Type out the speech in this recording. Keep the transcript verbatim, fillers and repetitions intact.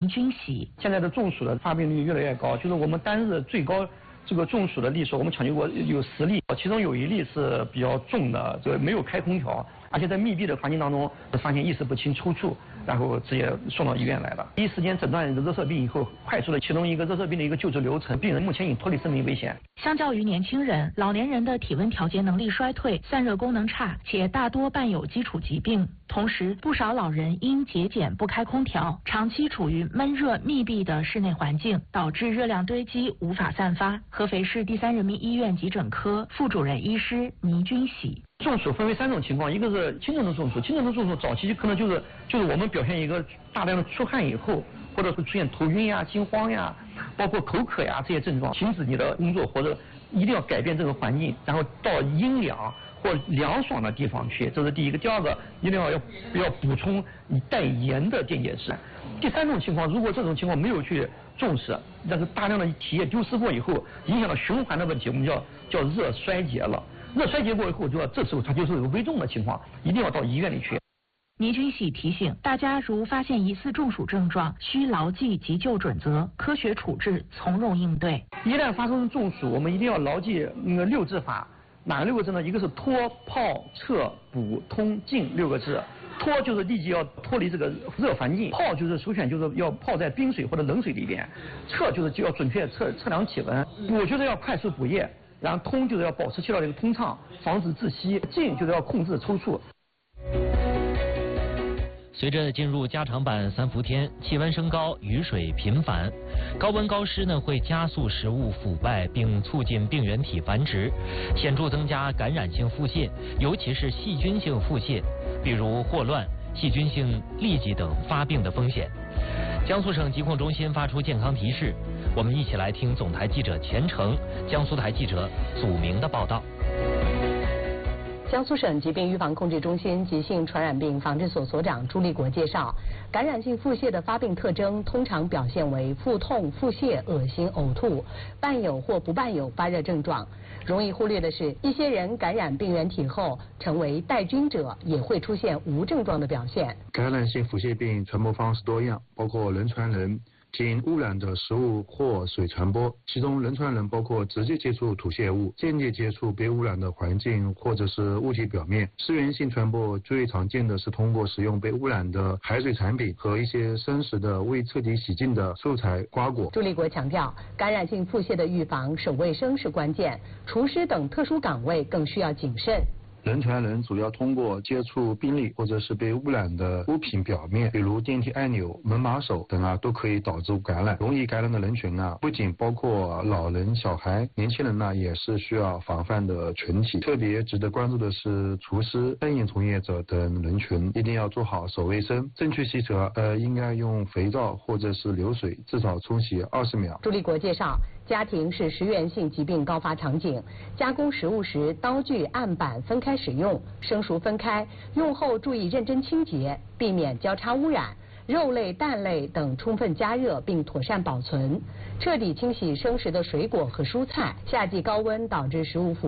均喜。 现在的中暑的发病率越来越高，就是我们单日最高这个中暑的例数，我们抢救过有十例，其中有一例是比较重的，这个没有开空调，而且在密闭的环境当中发现意识不清、抽搐，然后直接送到医院来了。第一时间诊断热射病以后，快速的启动一个热射病的一个救治流程，病人目前已脱离生命危险。 相较于年轻人，老年人的体温调节能力衰退，散热功能差，且大多伴有基础疾病。同时，不少老人因节俭不开空调，长期处于闷热密闭的室内环境，导致热量堆积无法散发。合肥市第三人民医院急诊科副主任医师倪军喜。 中暑分为三种情况，一个是轻症的中暑，轻症的中暑早期可能就是就是我们表现一个大量的出汗以后，或者会出现头晕呀、心慌呀，包括口渴呀这些症状，停止你的工作或者一定要改变这个环境，然后到阴凉或凉爽的地方去，这是第一个。第二个，一定要要要补充带盐的电解质。第三种情况，如果这种情况没有去重视，但是大量的体液丢失过以后，影响到循环的问题，我们叫叫热衰竭了。热衰竭过以后，就要这时候它就是有个危重的情况，一定要到医院里去。 倪军喜提醒大家，如发现疑似中暑症状，需牢记急救准则，科学处置，从容应对。 一旦发生中暑，我们一定要牢记那个六字法。哪六个字呢？一个是脱、泡、撤、补、通、静六个字。脱就是立即要脱离这个热环境，泡就是首选就是要泡在冰水或者冷水里边，测就是就要准确测测量体温，补就是要快速补液，然后通就是要保持气道的一个通畅，防止窒息，静就是要控制抽搐。 随着进入加长版三伏天，气温升高，雨水频繁，高温高湿呢会加速食物腐败，并促进病原体繁殖，显著增加感染性腹泻，尤其是细菌性腹泻，比如霍乱、细菌性痢疾等发病的风险。江苏省疾控中心发出健康提示，我们一起来听总台记者钱成、江苏台记者祖明的报道。 江苏省疾病预防控制中心急性传染病防治所所长朱立国介绍，感染性腹泻的发病特征通常表现为腹痛、腹泻、恶心、呕吐，伴有或不伴有发热症状。容易忽略的是，一些人感染病原体后成为带菌者，也会出现无症状的表现。 感染性腹泻病传播方式多样，包括人传人、经污染的食物或水传播，其中人传人包括直接接触吐泻物、间接接触被污染的环境或者是物体表面。湿源性传播最常见的是通过使用被污染的海水产品和一些生食的未彻底洗净的素材瓜果。 朱立国强调，感染性腹泻的预防，手卫生是关键，厨师等特殊岗位更需要谨慎。 人传人主要通过接触病例或者是被污染的物品表面，比如电梯按钮、门把手等啊，都可以导致感染。容易感染的人群啊，不仅包括老人、小孩，年轻人呢也是需要防范的群体。特别值得关注的是厨师、餐饮从业者等人群，一定要做好手卫生，正确洗手，呃，应该用肥皂或者是流水至少冲洗二十秒。 朱立国介绍，家庭是食源性疾病高发场景，加工食物时刀具、案板分开使用，生熟分开，用后注意认真清洁，避免交叉污染。肉类、蛋类等充分加热并妥善保存，彻底清洗生食的水果和蔬菜。夏季高温导致食物腐